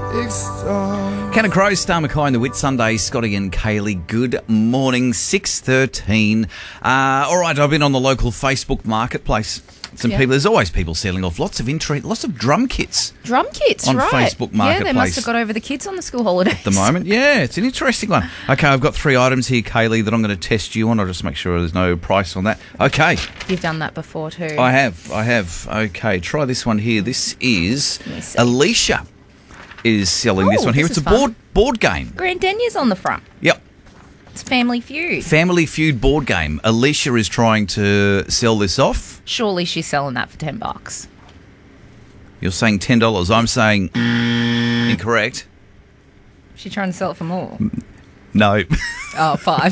Cannon Crow, Star McCoy and the Whit Sunday, Scotty and Kaylee. Good morning, 6:13. All right, I've been on the local Facebook marketplace. People. There's always people selling off lots of drum kits. Drum kits, on right? Facebook Marketplace. Yeah, they must have got over the kids on the school holidays at the moment. Yeah, it's an interesting one. Okay, I've got 3 items here, Kaylee, that I'm going to test you on. I'll just make sure there's no price on that. Okay. You've done that before too. I have. Okay, try this one here. This is Alicia is selling this one here. It's a board game. Grand Denya's on the front. Yep. It's Family Feud. Family Feud board game. Alicia is trying to sell this off. Surely she's selling that for $10. You're saying $10. I'm saying incorrect. She's trying to sell it for more. No. Oh, 5.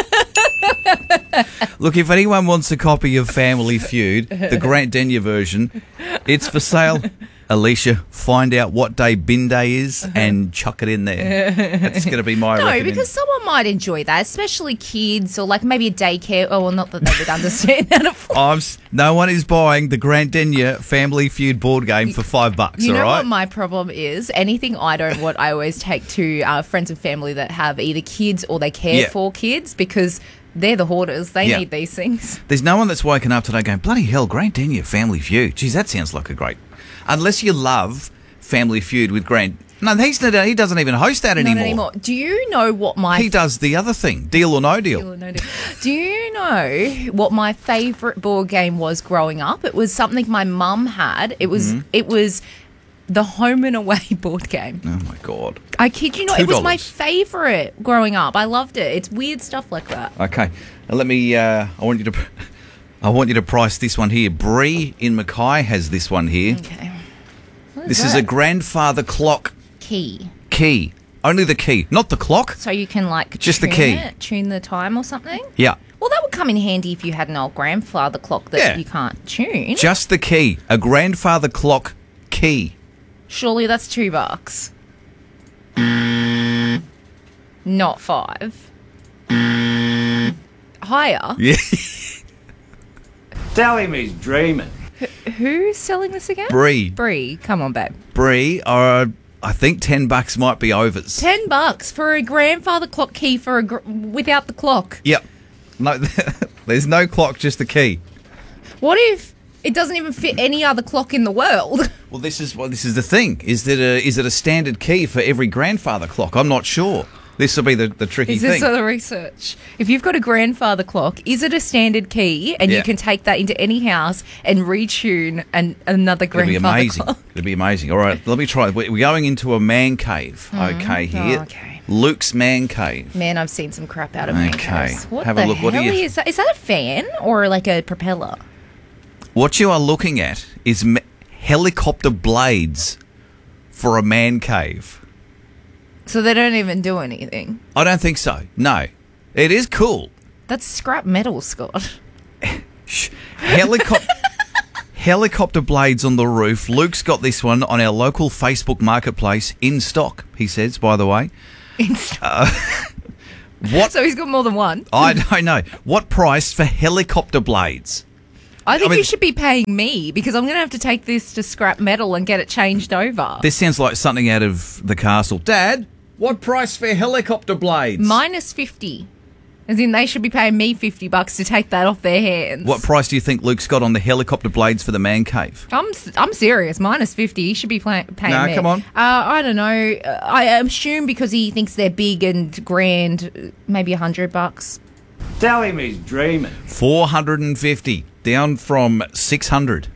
Look, if anyone wants a copy of Family Feud, the Grant Denyer version, it's for sale. Alicia, find out what day bin day is and chuck it in there. That's going to be my recommendation. No, because someone might enjoy that, especially kids or like maybe a daycare. Oh, well, not that they would understand that. No one is buying the Grant Denyer Family Feud board game for $5. You know all right? what my problem is? Anything I don't want, I always take to friends and family that have either kids or they care for kids because they're the hoarders. They need these things. There's no one that's woken up today going, bloody hell, Grant Denyer Family Feud. Geez, that sounds like a great... Unless you love Family Feud with Grant. No, he doesn't even host that anymore. Not anymore. Do you know what my... He does the other thing, Deal or No Deal. Deal or No Deal. Do you know what my favourite board game was growing up? It was something my mum had. It was the Home and Away board game. Oh, my God. I kid you not. It was my favourite growing up. I loved it. It's weird stuff like that. Okay. Now let me... I want you to price this one here. Bree in Mackay has this one here. Okay. This is a grandfather clock key. Only the key, not the clock. So you can just the key. Tune the time or something? Yeah. Well, that would come in handy if you had an old grandfather clock that you can't tune. Just the key. A grandfather clock key. Surely that's $2. Not 5. Higher? Yeah. Tell him he's dreaming. Who's selling this again? Bree. Come on, babe. Bree, I think $10 might be overs. $10 for a grandfather clock key without the clock. Yep. No, there's no clock, just the key. What if it doesn't even fit any other clock in the world? Well, this is the thing. Is it a standard key for every grandfather clock? I'm not sure. This will be the tricky thing. Is this the research? If you've got a grandfather clock, is it a standard key and you can take that into any house and retune another grandfather clock? It'll be amazing. All right, let me try. We're going into a man cave, here. Oh, okay. Luke's man cave. Man, I've seen some crap out of man caves. What Have the a look. hell What is that? Is that a fan or like a propeller? What you are looking at is helicopter blades for a man cave. So they don't even do anything? I don't think so. No. It is cool. That's scrap metal, Scott. Helicopter blades on the roof. Luke's got this one on our local Facebook marketplace in stock, he says, by the way. In stock? What? So he's got more than one? I don't know. What price for helicopter blades? I mean, you should be paying me because I'm going to have to take this to scrap metal and get it changed over. This sounds like something out of The Castle. Dad, what price for helicopter blades? Minus 50. As in, they should be paying me $50 to take that off their hands. What price do you think Luke's got on the helicopter blades for the man cave? I'm serious. Minus 50. He should be paying me. No, come on. I don't know. I assume because he thinks they're big and grand, maybe $100. Tell him he's dreaming. 450. Down from 600.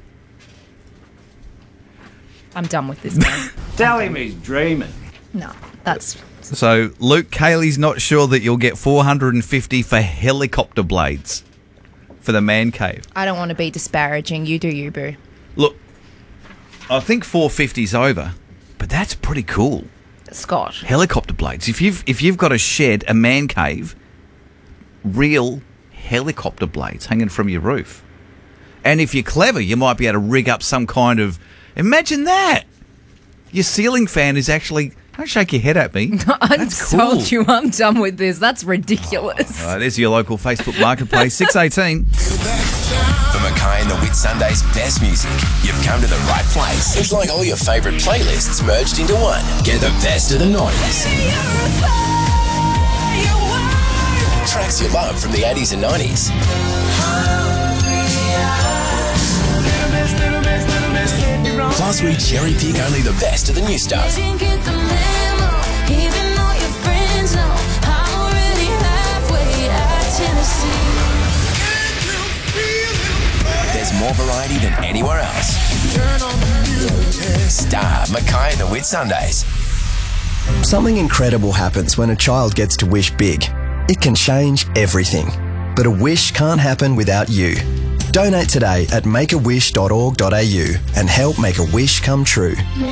I'm done with this game. Tell him he's dreaming. No, that's... So, Luke, Kaylee's not sure that you'll get 450 for helicopter blades for the man cave. I don't want to be disparaging. You do you, boo. Look, I think 450's over, but that's pretty cool. Scott. Helicopter blades. If you've got a shed, a man cave, real helicopter blades hanging from your roof. And if you're clever, you might be able to rig up some kind of... Imagine that! Your ceiling fan is actually... Don't shake your head at me. That's cool. Told you I'm done with this. That's ridiculous. There's your local Facebook marketplace, 618. Mackay and the Whit Sundays best music. You've come to the right place. It's like all your favourite playlists merged into one. Get the best of the 90s. Tracks you love from the 80s and 90s. Plus, we cherry pick only the best of the new stuff. There's more variety than anywhere else. Star Mackay and the Whit Sundays. Something incredible happens when a child gets to wish big. It can change everything. But a wish can't happen without you. Donate today at makeawish.org.au and help make a wish come true.